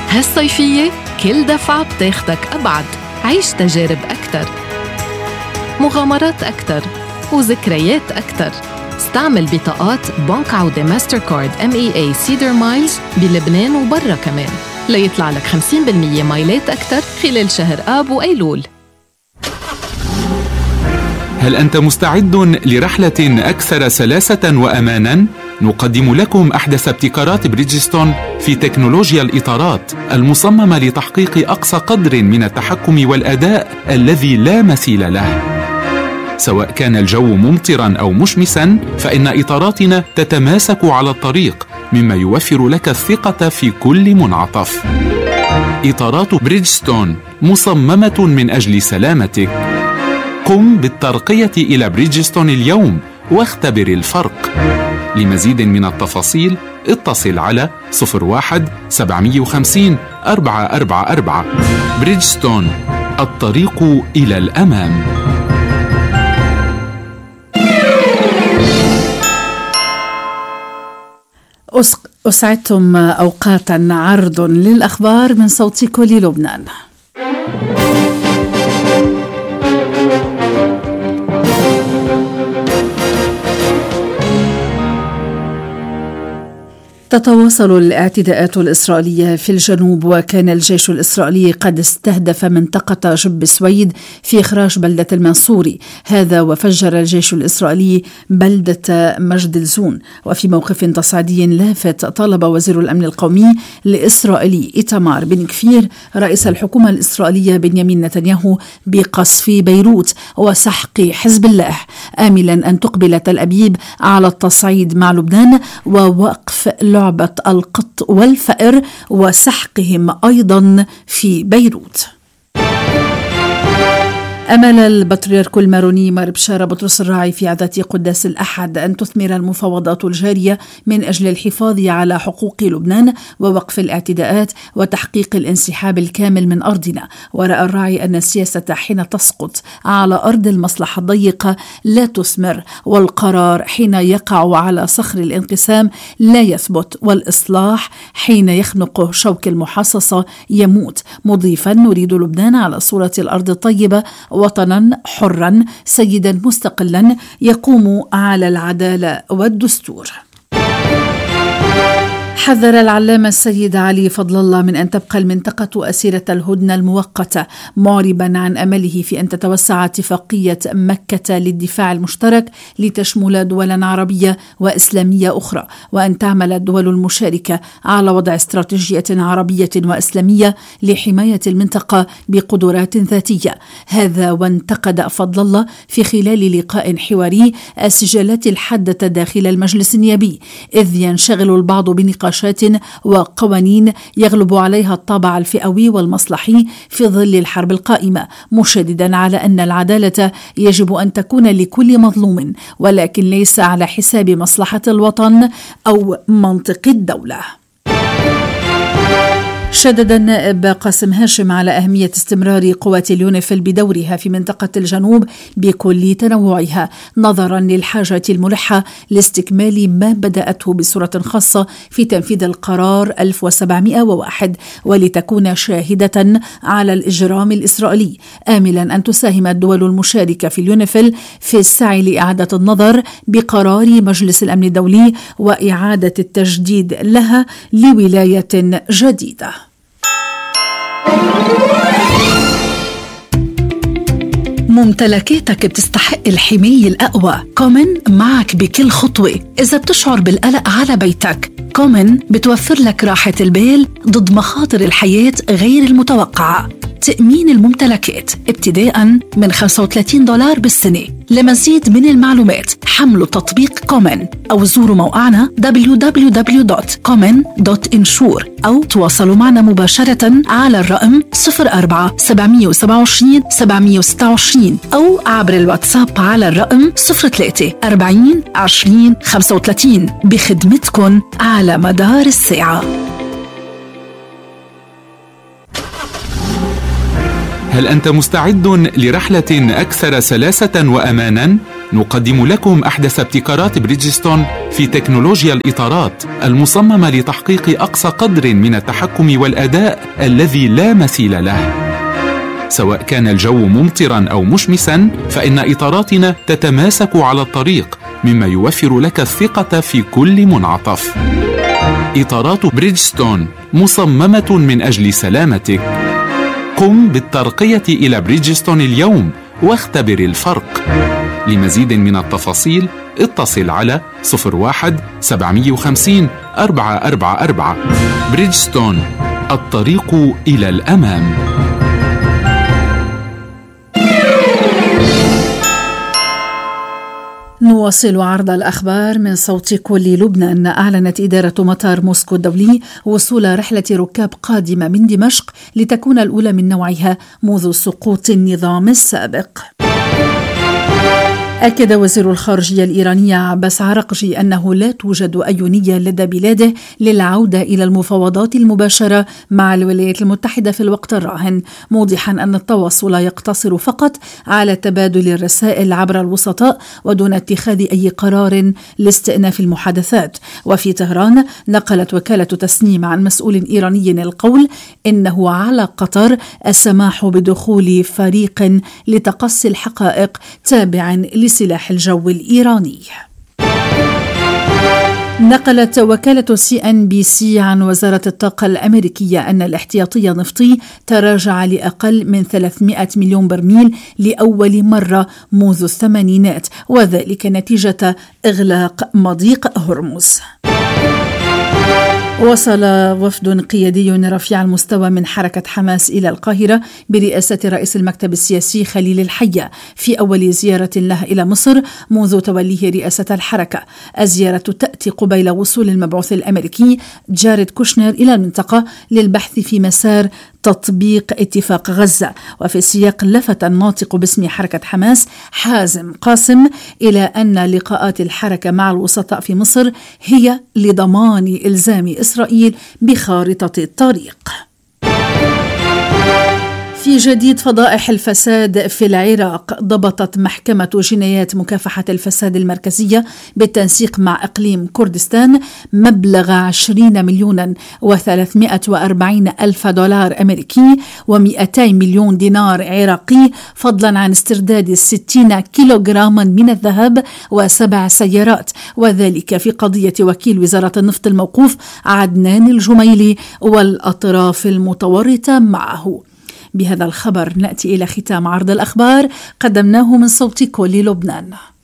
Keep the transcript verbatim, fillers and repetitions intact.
هالصيفية كل دفعة بتاخدك أبعد. عيش تجارب أكتر، مغامرات أكتر، وذكريات أكتر. استعمل بطاقات بنك عودة ماستر كارد إم إي إيه سيدر مايلز بلبنان وبرا كمان ليطلع لك خمسين بالمية مايلات أكتر خلال شهر آب وأيلول. هل أنت مستعد لرحلة أكثر سلاسة وأماناً؟ نقدم لكم أحدث ابتكارات بريدجستون في تكنولوجيا الإطارات المصممة لتحقيق أقصى قدر من التحكم والأداء الذي لا مثيل له. سواء كان الجو ممطراً أو مشمساً، فإن إطاراتنا تتماسك على الطريق، مما يوفر لك الثقة في كل منعطف. إطارات بريدجستون مصممة من أجل سلامتك. قم بالترقية إلى بريدجستون اليوم واختبر الفرق. لمزيد من التفاصيل اتصل على صفر واحد سبعمية وخمسين أربعة أربعة أربعة. بريدجستون، الطريق إلى الأمام. أسعدتم أوقاتا عرض للأخبار من صوت كل لبنان. تتواصل الاعتداءات الإسرائيلية في الجنوب، وكان الجيش الإسرائيلي قد استهدف منطقة جب سويد في إخراج بلدة المنصوري هذا، وفجر الجيش الإسرائيلي بلدة مجد الزون. وفي موقف تصعيدي لافت، طالب وزير الأمن القومي الإسرائيلي إيتمار بن كفير رئيس الحكومة الإسرائيلية بنيامين نتنياهو بقصف بيروت وسحق حزب الله، آملا أن تقبل تل أبيب على التصعيد مع لبنان ووقف لعبة القط والفأر وسحقهم أيضا في بيروت. أمل البطريرك الماروني مار بشارة بطرس الراعي في عظة قداس الأحد أن تثمر المفاوضات الجارية من أجل الحفاظ على حقوق لبنان ووقف الاعتداءات وتحقيق الانسحاب الكامل من أرضنا. ورأى الراعي أن السياسة حين تسقط على أرض المصلحة الضيقة لا تثمر، والقرار حين يقع على صخر الانقسام لا يثبت، والإصلاح حين يخنق شوك المحاصصة يموت، مضيفا: نريد لبنان على صورة الأرض الطيبة، وطنا حرا سيدا مستقلا يقوم على العدالة والدستور. حذر العلامة السيد علي فضل الله من أن تبقى المنطقة أسيرة الهدنة المؤقتة، معربا عن أمله في أن تتوسع اتفاقية مكة للدفاع المشترك لتشمل دولا عربية وإسلامية أخرى، وأن تعمل الدول المشاركة على وضع استراتيجية عربية وإسلامية لحماية المنطقة بقدرات ذاتية. هذا وانتقد فضل الله في خلال لقاء حواري السجالات الحادة داخل المجلس النيابي، إذ ينشغل البعض بنقاش وقوانين يغلب عليها الطابع الفئوي والمصلحي في ظل الحرب القائمة، مشددا على أن العدالة يجب أن تكون لكل مظلوم، ولكن ليس على حساب مصلحة الوطن أو منطق الدولة. شدد النائب قاسم هاشم على أهمية استمرار قوات اليونيفيل بدورها في منطقة الجنوب بكل تنوعها، نظرا للحاجة الملحة لاستكمال ما بدأته بصورة خاصة في تنفيذ القرار ألف وسبعمائة وواحد، ولتكون شاهدة على الإجرام الإسرائيلي، آملا أن تساهم الدول المشاركة في اليونيفيل في السعي لإعادة النظر بقرار مجلس الأمن الدولي وإعادة التجديد لها لولاية جديدة. ممتلكاتك بتستحق الحماية الأقوى. كومن معك بكل خطوة. إذا بتشعر بالقلق على بيتك، كومن بتوفر لك راحة البال ضد مخاطر الحياة غير المتوقعة. تأمين الممتلكات ابتداء من خمسة وثلاثين دولار بالسنة. لمزيد من المعلومات حملوا تطبيق كومن أو زوروا موقعنا دبليو دبليو دبليو دوت كومن دوت انشور أو تواصلوا معنا مباشرة على الرقم صفر أربعة سبعمية وسبعة وعشرين سبعمية وستة وعشرين أو عبر الواتساب على الرقم صفر ثلاثة أربعين عشرين خمسة وثلاثين، بخدمتكم على مدار الساعة. هل أنت مستعد لرحلة أكثر سلاسة وأماناً؟ نقدم لكم أحدث ابتكارات بريدجستون في تكنولوجيا الإطارات المصممة لتحقيق أقصى قدر من التحكم والأداء الذي لا مثيل له. سواء كان الجو ممطرا أو مشمسا، فإن إطاراتنا تتماسك على الطريق، مما يوفر لك الثقة في كل منعطف. إطارات بريدجستون مصممة من أجل سلامتك. قم بالترقية إلى بريدجستون اليوم واختبر الفرق. لمزيد من التفاصيل اتصل على صفر واحد سبعمية وخمسين أربعة أربعة أربعة. بريدجستون، الطريق إلى الأمام. نواصل عرض الأخبار من صوت كل لبنان. أعلنت إدارة مطار موسكو الدولي وصول رحلة ركاب قادمة من دمشق لتكون الأولى من نوعها منذ سقوط النظام السابق. أكد وزير الخارجية الإيرانية عباس عراقجي أنه لا توجد أي نية لدى بلاده للعودة إلى المفاوضات المباشرة مع الولايات المتحدة في الوقت الراهن، موضحا أن التواصل يقتصر فقط على تبادل الرسائل عبر الوسطاء ودون اتخاذ أي قرار لاستئناف المحادثات. وفي طهران نقلت وكالة تسنيم عن مسؤول إيراني القول إنه على قطر السماح بدخول فريق لتقصي الحقائق تابع لسلاح الجو الإيراني. نقلت وكالة سي إن بي سي عن وزارة الطاقة الأمريكية أن الاحتياطي النفطي تراجع لأقل من ثلاثمائة مليون برميل لأول مرة منذ الثمانينات، وذلك نتيجة إغلاق مضيق هرمز. وصل وفد قيادي رفيع المستوى من حركة حماس إلى القاهرة برئاسة رئيس المكتب السياسي خليل الحية في أول زيارة له إلى مصر منذ توليه رئاسة الحركة. الزيارة تأتي قبيل وصول المبعوث الأمريكي جاريد كوشنر إلى المنطقة للبحث في مسار تطبيق اتفاق غزة. وفي السياق لفت الناطق باسم حركة حماس حازم قاسم إلى أن لقاءات الحركة مع الوسطاء في مصر هي لضمان إلزام إسرائيل بخارطة الطريق. في جديد فضائح الفساد في العراق، ضبطت محكمة جنايات مكافحة الفساد المركزية بالتنسيق مع إقليم كردستان مبلغ عشرين مليون وثلاثمائة وأربعين ألف دولار أمريكي ومئتين مليون دينار عراقي، فضلا عن استرداد ستين كيلوغراما من الذهب وسبع سيارات، وذلك في قضية وكيل وزارة النفط الموقوف عدنان الجميلي والأطراف المتورطة معه. بهذا الخبر نأتي إلى ختام عرض الأخبار قدمناه من صوت كل لبنان.